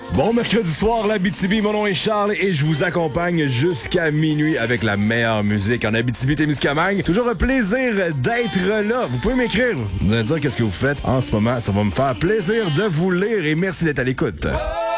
Bon mercredi soir, l'Abitibi, mon nom est Charles et je vous accompagne jusqu'à minuit avec la meilleure musique en Abitibi-Témiscamingue. Toujours un plaisir d'être là. Vous pouvez m'écrire, vous me dire qu'est-ce que vous faites en ce moment. Ça va me faire plaisir de vous lire et merci d'être à l'écoute.